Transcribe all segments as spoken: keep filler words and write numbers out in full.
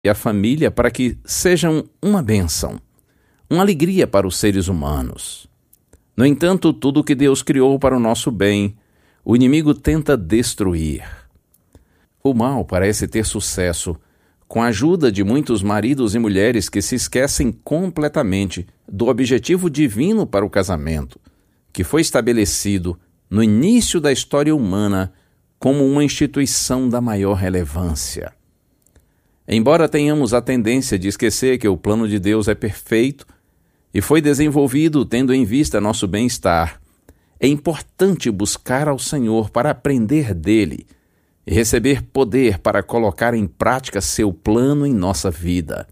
e a família para que sejam uma bênção, uma alegria para os seres humanos. No entanto, tudo que Deus criou para o nosso bem, o inimigo tenta destruir. O mal parece ter sucesso com a ajuda de muitos maridos e mulheres que se esquecem completamente do objetivo divino para o casamento, que foi estabelecido no início da história humana como uma instituição da maior relevância. Embora tenhamos a tendência de esquecer que o plano de Deus é perfeito e foi desenvolvido tendo em vista nosso bem-estar, é importante buscar ao Senhor para aprender dele e receber poder para colocar em prática seu plano em nossa vida.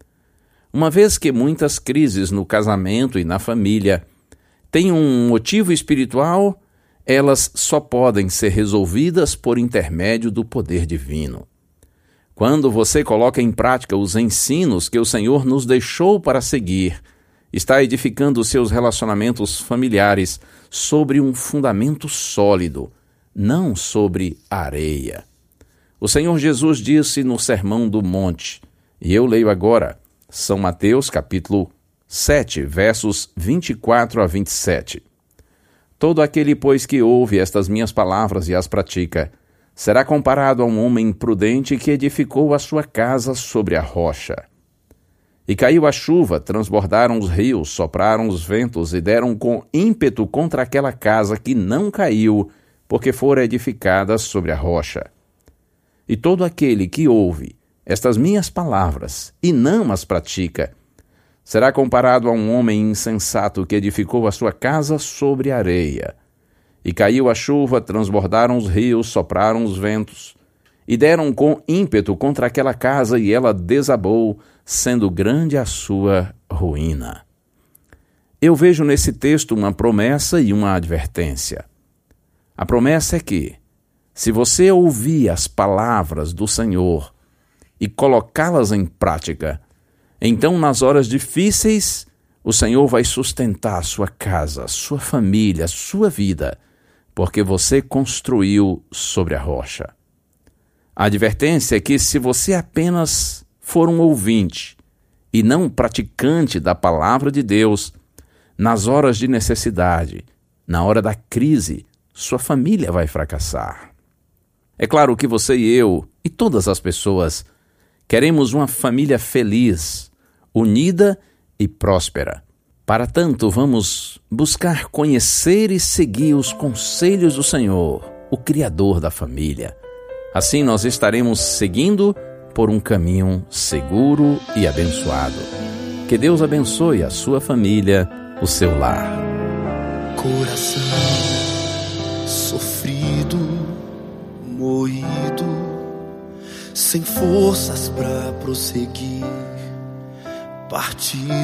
Uma vez que muitas crises no casamento e na família têm um motivo espiritual, elas só podem ser resolvidas por intermédio do poder divino. Quando você coloca em prática os ensinos que o Senhor nos deixou para seguir, está edificando seus relacionamentos familiares sobre um fundamento sólido, não sobre areia. O Senhor Jesus disse no Sermão do Monte, e eu leio agora, São Mateus capítulo sete, versos vinte e quatro a vinte e sete. Todo aquele, pois, que ouve estas minhas palavras e as pratica, será comparado a um homem prudente que edificou a sua casa sobre a rocha. E caiu a chuva, transbordaram os rios, sopraram os ventos e deram com ímpeto contra aquela casa que não caiu, porque fora edificada sobre a rocha. E todo aquele que ouve estas minhas palavras e não as pratica, será comparado a um homem insensato que edificou a sua casa sobre a areia. E caiu a chuva, transbordaram os rios, sopraram os ventos, e deram com ímpeto contra aquela casa, e ela desabou, sendo grande a sua ruína. Eu vejo nesse texto uma promessa e uma advertência. A promessa é que, se você ouvir as palavras do Senhor e colocá-las em prática, então nas horas difíceis, o Senhor vai sustentar a sua casa, sua família, sua vida, porque você construiu sobre a rocha. A advertência é que se você apenas for um ouvinte e não um praticante da palavra de Deus, nas horas de necessidade, na hora da crise, sua família vai fracassar. É claro que você e eu, e todas as pessoas, queremos uma família feliz, unida e próspera. Para tanto, vamos buscar conhecer e seguir os conselhos do Senhor, o Criador da família. Assim nós estaremos seguindo por um caminho seguro e abençoado. Que Deus abençoe a sua família, o seu lar. Coração sofrido, moído, sem forças pra prosseguir, partir.